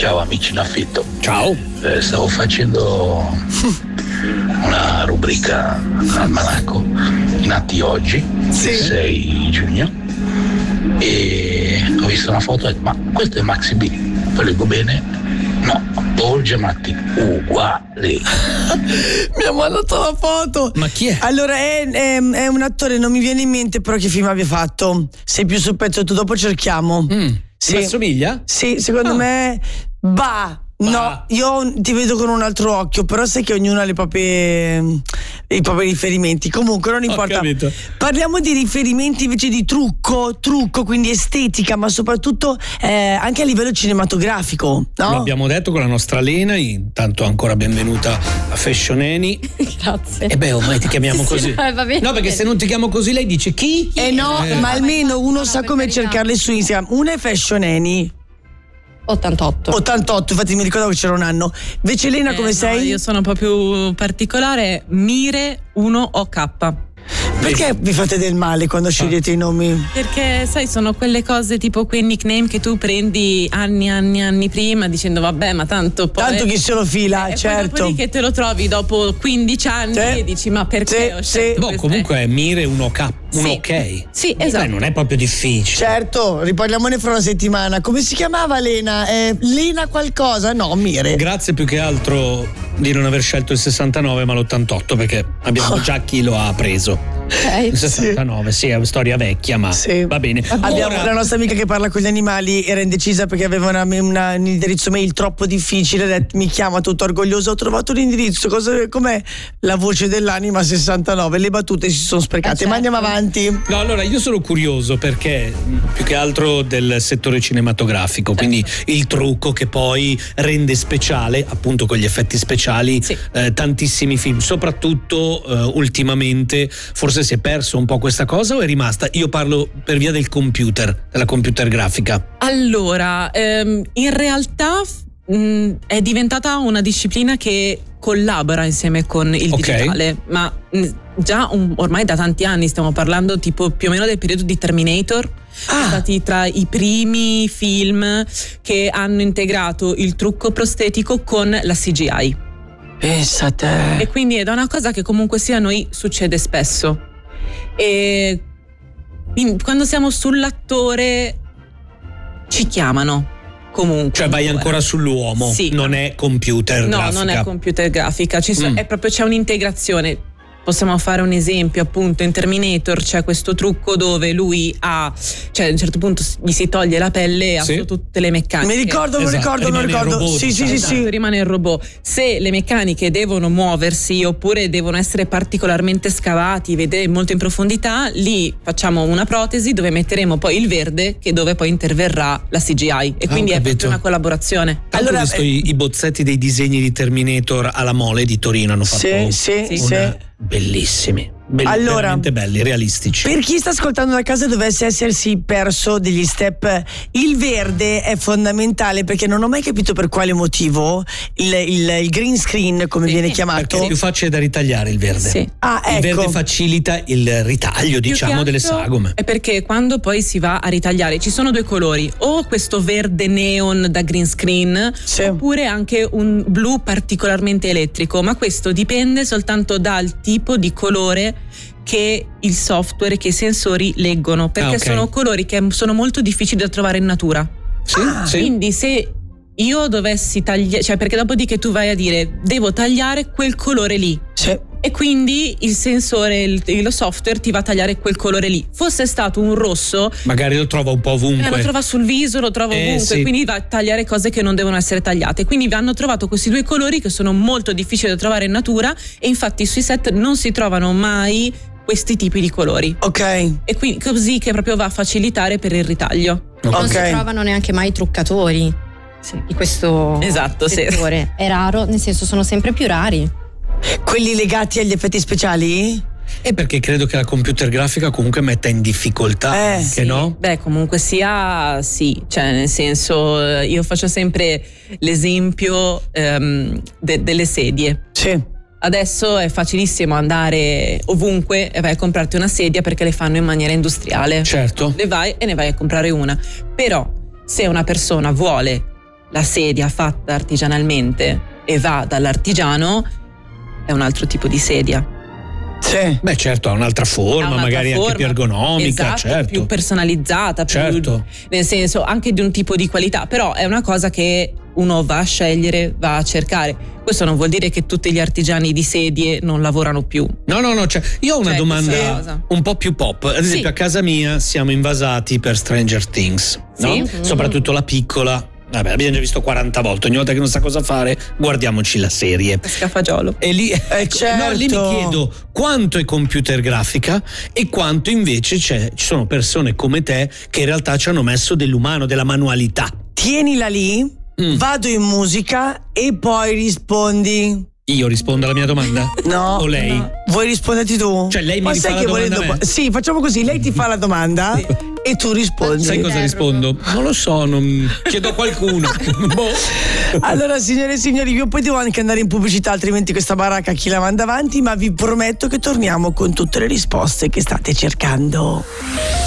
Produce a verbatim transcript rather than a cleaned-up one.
Ciao amici in affitto. Ciao. Eh, stavo facendo una rubrica almanacco, i nati oggi, Sì. il sei giugno, e ho visto una foto e ho detto, ma questo è Maxi B. Poi leggo bene, no, Paul Giamatti, uguale. Mi ha mandato la foto. Ma chi è? Allora è, è, è un attore, non mi viene in mente però che film abbia fatto. Sei più sul pezzo tu, dopo cerchiamo. Mm. Sì. Ma assomiglia? Sì, secondo Ah. me bah. Bah. No, io ti vedo con un altro occhio, però sai che ognuno ha le proprie, i propri riferimenti. Comunque non importa. capito. Parliamo di riferimenti invece di trucco, trucco, quindi estetica, ma soprattutto eh, anche a livello cinematografico, no? Lo abbiamo detto con la nostra Lena, intanto ancora benvenuta a Fashion Annie. Grazie. E beh, ormai ti chiamiamo Sì, così. sì, va bene. No, perché se non ti chiamo così lei dice chi? Eh no, Eh. ma almeno uno no, sa per come carità. cercarle su Instagram. Una è Fashion Annie ottantotto. ottantotto, infatti mi ricordavo che c'era un anno. Invece Elena, Eh, come no, sei? Io sono un po' più particolare, Mire uno O K. Perché vi fate del male quando scegliete i nomi? Perché sai, sono quelle cose tipo quei nickname che tu prendi anni, anni, anni prima dicendo vabbè, ma tanto poi. Tanto chi se lo fila, e certo. poi che te lo trovi dopo quindici anni Sì. e dici ma perché Sì, ho sì. scelto Boh, queste- comunque è Mire un ok. Un Sì. ok. Sì, Beh, esatto. non è proprio difficile. Certo, riparliamone fra una settimana. Come si chiamava Lena? Eh, Lena qualcosa? No, Mire. Grazie più che altro di non aver scelto il sessantanove ma l'ottantotto, perché abbiamo già chi lo ha preso. Il sessantanove, sì, è una storia vecchia, ma Sì. va bene. Abbiamo Ora- la nostra amica che parla con gli animali, era indecisa perché aveva una, una- un indirizzo mail troppo difficile. Ha detto, mi chiama tutto orgoglioso, ho trovato l'indirizzo. Cosa, com'è la voce dell'anima sessantanove? Le battute si sono sprecate. Eh, Ma andiamo certo. avanti. No, allora io sono curioso perché mh, più che altro del settore cinematografico, quindi il trucco che poi rende speciale, appunto con gli effetti speciali, Sì. eh, tantissimi film, soprattutto eh, ultimamente forse si è perso un po' questa cosa o è rimasta? Io parlo per via del computer, della computer grafica. Allora, ehm, in realtà mh, è diventata una disciplina che collabora insieme con il Ok. digitale, ma mh, già un- ormai da tanti anni, stiamo parlando tipo più o meno del periodo di Terminator. Sono Ah. stati tra i primi film che hanno integrato il trucco prostetico con la C G I. Pensa a te. E quindi è una cosa che comunque sia a noi succede spesso. E in- quando siamo sull'attore ci chiamano comunque. Cioè vai ancora sull'uomo, Sì. non è computer No, grafica. non è computer grafica, ci so- Mm. è proprio c'è un'integrazione. Possiamo fare un esempio, appunto in Terminator c'è questo trucco dove lui ha, cioè a un certo punto gli si toglie la pelle e ha Sì. solo tutte le meccaniche. Mi ricordo, mi Esatto, ricordo, mi rimane il ricordo. robot, Sì, sì, sì, Esatto, sì. rimane il robot. Se le meccaniche devono muoversi oppure devono essere particolarmente scavati, vedere molto in profondità, lì facciamo una protesi dove metteremo poi il verde, che dove poi interverrà la C G I, e Ah, quindi ho è capito. proprio una collaborazione. Tanto Allora, ho visto eh, i, i bozzetti dei disegni di Terminator alla Mole di Torino, hanno fatto Sì, sì, una- sì. bellissimi, belli, Allora, veramente belli, realistici. Per chi sta ascoltando da casa e dovesse essersi perso degli step, il verde è fondamentale perché non ho mai capito per quale motivo il, il- il green screen, come Sì, viene Perché chiamato. è più facile da ritagliare il verde. Sì. Ah, Il ecco. verde facilita il ritaglio, Più diciamo, che delle altro sagome. È perché quando poi si va a ritagliare ci sono due colori, o questo verde neon da green screen, Sì. oppure anche un blu particolarmente elettrico, ma questo dipende soltanto dal tipo di colore che il software, che i sensori leggono, perché Ah, ok. sono colori che sono molto difficili da trovare in natura. Sì, Ah, sì. Quindi se io dovessi tagliare, cioè perché dopodiché tu vai a dire devo tagliare quel colore lì, Sì. e quindi il sensore, il, lo software ti va a tagliare quel colore lì. Fosse stato un rosso, Magari lo trova un po' eh, ovunque. lo trova sul viso, lo trova Eh, ovunque, sì. quindi va a tagliare cose che non devono essere tagliate. Quindi vi hanno trovato questi due colori che sono molto difficili da trovare in natura, e infatti sui set non si trovano mai questi tipi di colori. Ok. E quindi così che proprio va a facilitare per il ritaglio. Non Ok. si trovano neanche mai i truccatori di questo Esatto, sì. settore. È raro, nel senso sono sempre più rari. Quelli legati agli effetti speciali? E perché credo che la computer grafica comunque metta in difficoltà, Eh, anche, Sì. no? Beh, comunque sia, sì, cioè nel senso, eh, io faccio sempre l'esempio ehm, de- delle sedie. Sì. Adesso è facilissimo andare ovunque e vai a comprarti una sedia perché le fanno in maniera industriale. Certo. Le vai e ne vai a comprare una. Però se una persona vuole la sedia fatta artigianalmente e va dall'artigiano, è un altro tipo di sedia. Sì. Beh, certo, ha un'altra forma, Ha un'altra magari forma, anche più ergonomica, esatto, certo. più personalizzata, più, Certo. nel senso anche di un tipo di qualità, però è una cosa che uno va a scegliere, va a cercare. Questo non vuol dire che tutti gli artigiani di sedie non lavorano più. No, no, no, cioè, io ho una Cioè, domanda questa cosa. un po' più pop. Ad esempio, Sì. a casa mia siamo invasati per Stranger Things, no? Sì. Soprattutto la piccola. Vabbè, l'abbiamo già visto quaranta volte, ogni volta che non sa cosa fare, guardiamoci la serie. Scafagiolo. E lì, ecco, certo. no, lì mi chiedo quanto è computer grafica e quanto invece c'è, ci sono persone come te che in realtà ci hanno messo dell'umano, della manualità. Tienila lì, Mm. vado in musica e poi rispondi. Io rispondo alla mia domanda? No. O lei? No. Vuoi risponderti tu? Cioè, lei mi Ma rifà sai la che domanda volendo- a me? Sì, facciamo così, lei ti fa la domanda e tu rispondi. Sai cosa rispondo? Non lo so, non... chiedo a qualcuno. Boh. Allora, signore e signori, io poi devo anche andare in pubblicità, altrimenti questa baracca chi la manda avanti, ma vi prometto che torniamo con tutte le risposte che state cercando.